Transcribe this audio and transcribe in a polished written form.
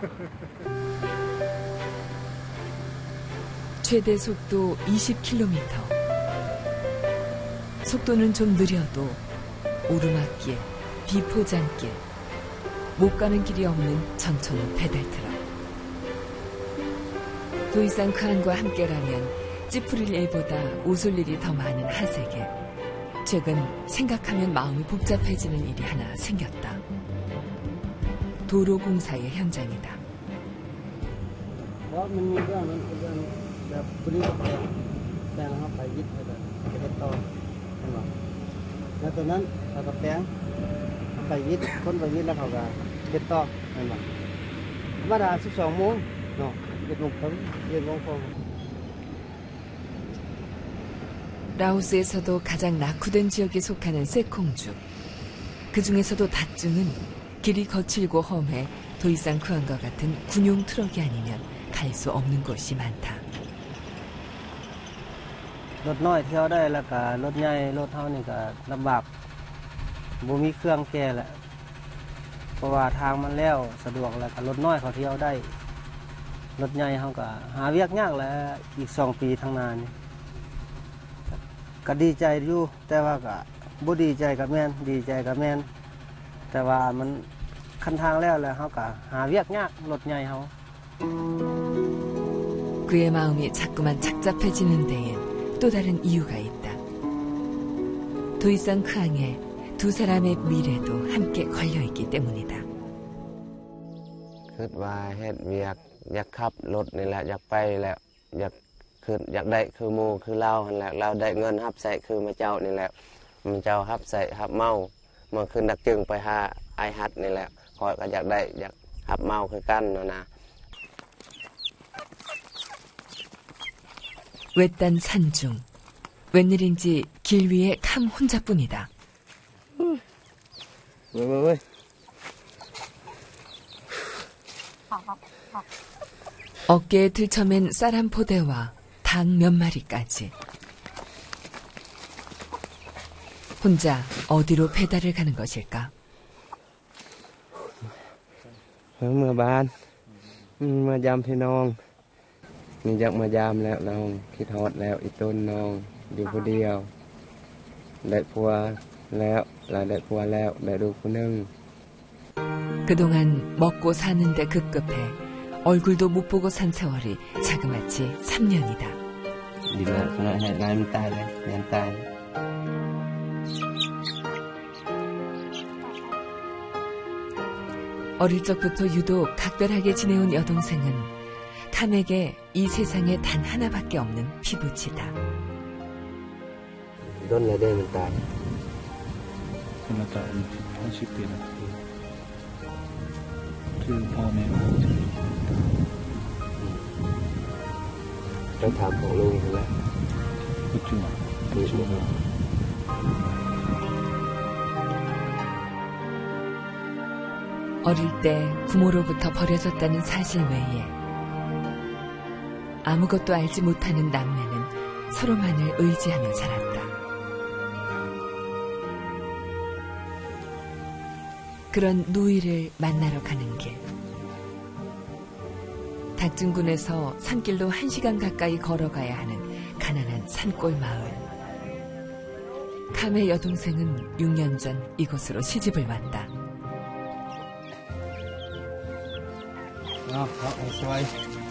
최대 속도 20km. 속도는 좀 느려도 오르막길, 비포장길, 못 가는 길이 없는 전천후 배달트럭. 도이상 크안과 함께라면 찌푸릴 일보다 웃을 일이 더 많은 하세계. 최근 생각하면 마음이 복잡해지는 일이 하나 생겼다. 도로공사의 현장이다. 라오스에서도 가장 낙후된 지역에 속하는 세콩주. 그 중에서도 다중은 길이 거칠고 험해 도이상 크안과 같은 군용 트럭이 아니면 갈 수 없는 곳이 많다. รถน้อยเที่ยวได้แล้วก็รถใหญ่รถเท่านี่ก็ลำบากบ่มีเครื่องแก้แหละเพราะว่าทางมันแล้วสะดวกแล้วก็รถน้อยเขาเที่ยวได้รถใหญ่เฮาก็หาเวียกยากแล้วอีก2 ปีข้างหน้านี่ก็ดีใจอยู่แต่ว่าก็บ่ดีใจกับแม่นดีใจกับแม่นแต่ว่ามันคันทางแล้วเฮาก็หาเวียกยากรถใหญ่เฮา 그의 마음이 자꾸만 착잡해지는 데엔 또 다른 이유가 있다. 도이상 크앙에 두 사람의 미래도 함께 걸려있기 때문이다. คิดว่าเฮ็ดเวียกอยากขับรถนี่แหละอยากไปแล้วอยากได้คือหมู่คือเราหั่นแหละเราได้เงินรับใช้คือมาเจ้านี่แหละมาเจ้ารับใช้รับเมาเมื่อคืนดักจึงไปหาไอฮัดนี่แหละคอยก็อยากได้อยากรับเมาคือกันนะ 외딴 산중. 웬일인지 길 위에 캄 혼자뿐이다. 왜. 어깨에 들쳐맨 쌀 한 포대와 닭 몇 마리까지. 혼자 어디로 배달을 가는 것일까? เมื่อบ้านมายามพี่น้องมีอยากมายามแล้วน้องคิดฮอดแล้วอีต้นน้องอยู่ผู้เดียวได้ผัวแล้วได้ผัวแล้วได้ลูกผู้นึง 그동안 먹고 사는데 급급해 얼굴도 못 보고 산 세월이 자그마치 3년이다. ดีแล้วขณะให้นายมันตายเลยยันตาย 어릴 적부터 유독 각별하게 지내온 여동생은 캄에게 이 세상에 단 하나밖에 없는 피부치다. โดนเลยได้มันตาย 그나다 80ปีแล้วคือพ่อแม่ต้องถามของลุงแล้ว 그렇죠. 어릴 때 부모로부터 버려졌다는 사실 외에 아무것도 알지 못하는 남매는 서로만을 의지하며 살았다. 그런 누이를 만나러 가는 길. 닥진군에서 산길로 1시간 가까이 걸어가야 하는 가난한 산골 마을. 캄의 여동생은 6년 전 이곳으로 시집을 왔다. 아, 좋아요.